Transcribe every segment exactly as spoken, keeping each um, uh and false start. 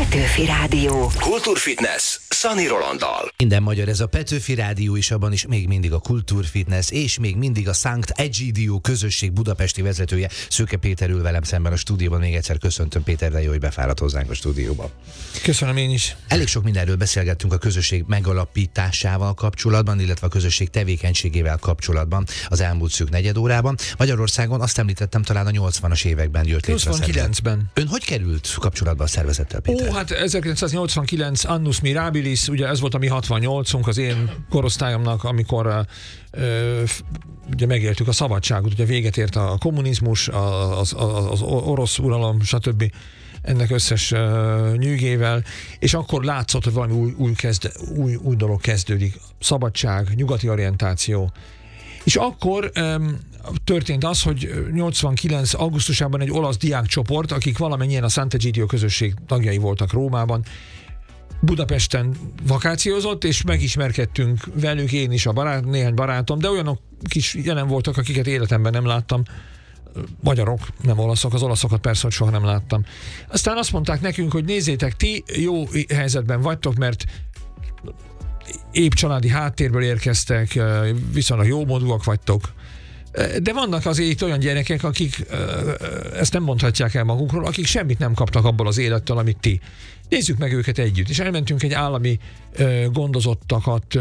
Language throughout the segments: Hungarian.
Petőfi Rádió. Kultúrfitness Szani Rolanddal. Minden magyar, ez a Petőfi Rádió is, abban is még mindig a Kultúrfitness, és még mindig a Sankt Egidio közösség budapesti vezetője, Szőke Péter ül velem szemben a stúdióban. Még egyszer köszöntöm, Péter, de jó, hogy befáradt hozzánk a stúdióba. Köszönöm én is. Elég sok mindenről beszélgettünk a közösség megalapításával kapcsolatban, illetve a közösség tevékenységével kapcsolatban az elmúlt szűk negyed órában. Magyarországon azt említettem, talán a nyolcvanas években jött létre. nyolcvankilencben. Ön hogy került kapcsolatba a szervezettel, Péter? Ó, hát ezerkilencszáznyolcvankilenc Annus Mirabilis, ugye ez volt a mi hatvannyolcunk, az én korosztályomnak, amikor ö, ugye megéltük a szabadságot, ugye véget ért a kommunizmus, az, az, az orosz uralom, stb. Ennek összes uh, nyűgével, és akkor látszott, hogy valami új, új, kezd, új, új dolog kezdődik. Szabadság, nyugati orientáció. És akkor um, történt az, hogy nyolcvankilenc augusztusában egy olasz diákcsoport, akik valamennyien a Sant'Egidio közösség tagjai voltak Rómában, Budapesten vakációzott, és megismerkedtünk velük, én is, a barát, néhány barátom, de olyanok is jelen voltak, akiket életemben nem láttam. Magyarok, nem olaszok, az olaszokat persze, hogy soha nem láttam. Aztán azt mondták nekünk, hogy nézzétek, ti jó helyzetben vagytok, mert épp családi háttérből érkeztek, viszonylag jómódúak vagytok. De vannak azért olyan gyerekek, akik ezt nem mondhatják el magukról, akik semmit nem kaptak abból az élettől, amit ti. Nézzük meg őket együtt. És elmentünk egy állami gondozottakat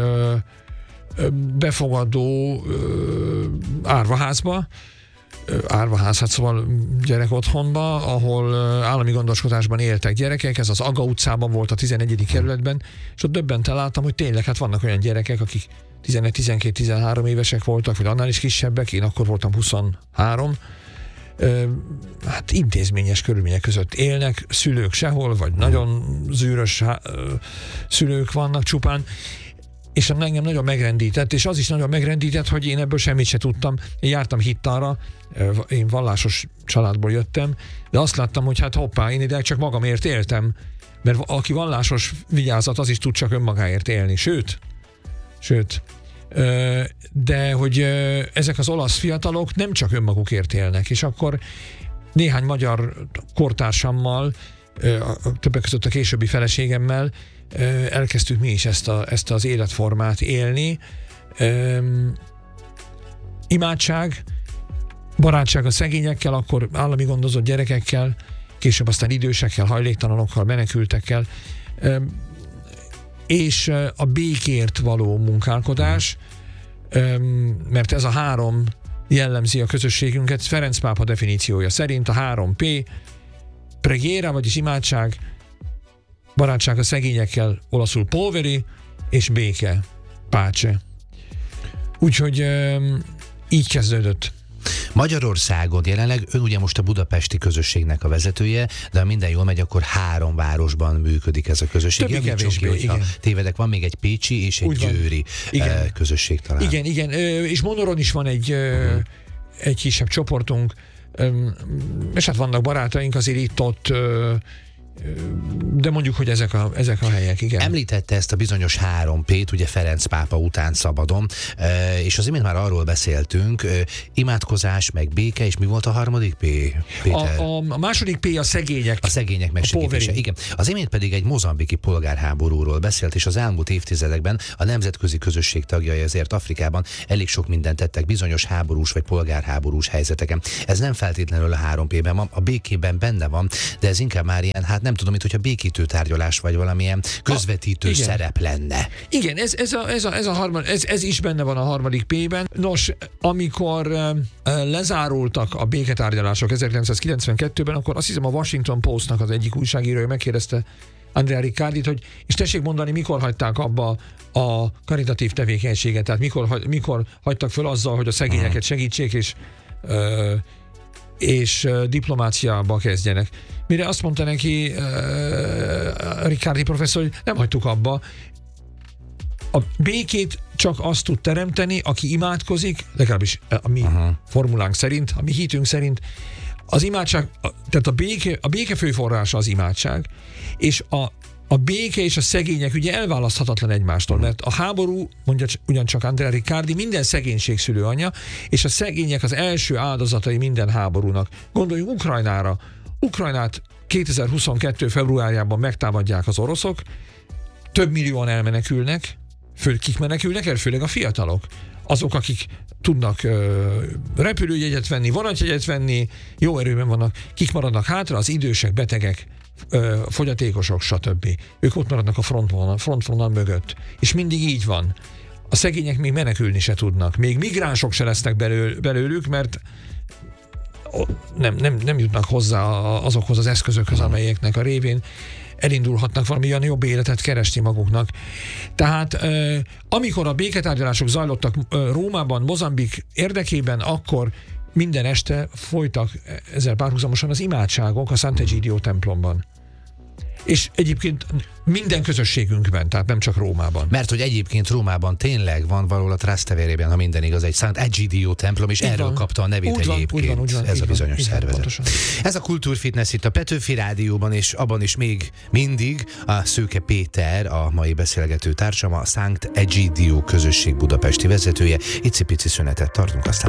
befogadó árvaházba, árvaház, hát szóval gyerek otthonba, ahol állami gondoskodásban éltek gyerekek, ez az Aga utcában volt a tizennegyedik kerületben, és ott döbbenten láttam, hogy tényleg hát vannak olyan gyerekek, akik tizenegy, tizenkét, tizenhárom évesek voltak, vagy annál is kisebbek, én akkor voltam huszonhárom, hát intézményes körülmények között élnek, szülők sehol, vagy nagyon zűrös szülők vannak csupán, és engem nagyon megrendített, és az is nagyon megrendített, hogy én ebből semmit se tudtam. Én jártam hittanra, én vallásos családból jöttem, de azt láttam, hogy hát hoppá, én ide csak magamért éltem, mert aki vallásos vigyázat, az is tud csak önmagáért élni. Sőt, sőt, de hogy ezek az olasz fiatalok nem csak önmagukért élnek, és akkor néhány magyar kortársammal, többek között a későbbi feleségemmel elkezdtük mi is ezt, a, ezt az életformát élni. Üm, imádság, barátság a szegényekkel, akkor állami gondozott gyerekekkel, később aztán idősekkel, hajléktalanokkal, menekültekkel, üm, és a békért való munkálkodás, üm, mert ez a három jellemzi a közösségünket. Ferenc pápa definíciója szerint a három P, preghiera, vagyis imádság, barátság a szegényekkel, olaszul poveri, és béke, pace. Úgyhogy um, így kezdődött. Magyarországon jelenleg ön ugye most a budapesti közösségnek a vezetője, de ha minden jól megy, akkor három városban működik ez a közösség. Többé-kevésbé, igen. Tévedek, van még egy pécsi és egy győri uh, közösség talán. Igen, igen, és Monoron is van egy, uh-huh. egy kisebb csoportunk, és hát vannak barátaink azért itt-ott, de mondjuk, hogy ezek a, ezek a helyek, igen. Említette ezt a bizonyos három P-t, ugye Ferenc pápa után szabadon, és az imént már arról beszéltünk, imádkozás, meg béke, és mi volt a harmadik P, Péter? A, a második P a szegények. A szegények megsegítése, igen. Az imént pedig egy mozambiki polgárháborúról beszélt, és az elmúlt évtizedekben a nemzetközi közösség tagjai azért Afrikában elég sok mindent tettek bizonyos háborús vagy polgárháborús helyzeteken. Ez nem feltétlenül a három P-ben van, a békében benne van, de ez inkább már ilyen, hát nem tudom, itt, hogyha békítő tárgyalás vagy valamilyen közvetítő a, szerep lenne. Igen, ez, ez, a, ez, a, ez, a harmad, ez, ez is benne van a harmadik P-ben. Nos, amikor uh, lezárultak a béketárgyalások ezerkilencszázkilencvenkettőben, akkor azt hiszem a Washington Postnak az egyik újságírója megkérdezte Andrea Riccardit, hogy és tessék mondani, mikor hagyták abba a karitatív tevékenységet, tehát mikor, mikor hagytak föl azzal, hogy a szegényeket segítsék, és uh, és uh, diplomáciába kezdjenek. Mire azt mondta neki uh, Riccardi professzor, hogy nem hagytuk abba. A békét csak azt tud teremteni, aki imádkozik, legalábbis a mi uh-huh. formulánk szerint, a mi hitünk szerint. Az imádság, tehát a béke, a béke főforrása az imádság, és a, a béke és a szegények ugye elválaszthatatlan egymástól, mert a háború, mondja ugyancsak Andrea Riccardi, minden szegénység szülőanyja, és a szegények az első áldozatai minden háborúnak. Gondoljunk Ukrajnára. Ukrajnát kétezer-huszonkettő februárjában megtámadják az oroszok, több millióan elmenekülnek, fő, kik menekülnek el, főleg a fiatalok. Azok, akik tudnak ö, repülőjegyet venni, vonatjegyet venni, jó erőben vannak, kik maradnak hátra, az idősek, betegek, ö, fogyatékosok, stb. Ők ott maradnak a frontvonal, frontvonal mögött. És mindig így van. A szegények még menekülni se tudnak. Még migránsok se lesznek belő, belőlük, mert nem, nem, nem jutnak hozzá azokhoz az eszközökhöz, amelyeknek a révén elindulhatnak valami olyan jobb életet keresni maguknak. Tehát amikor a béketárgyalások zajlottak Rómában, Mozambik érdekében, akkor minden este folytak ezzel párhuzamosan az imádságok a Sant'Egidio templomban. És egyébként minden közösségünkben, tehát nem csak Rómában. Mert hogy egyébként Rómában tényleg van valahol a Trasteverében, ha minden igaz, egy Sant'Egidio templom, és Így erről van. kapta a nevét Úgy van, egyébként úgy van, úgy van, ez így a van, bizonyos így van, szervezet. pontosan. Ez a Kultúrfitness itt a Petőfi Rádióban, és abban is még mindig a Szőke Péter, a mai beszélgető társam, a Sant'Egidio közösség budapesti vezetője. Icipici szünetet tartunk, aztán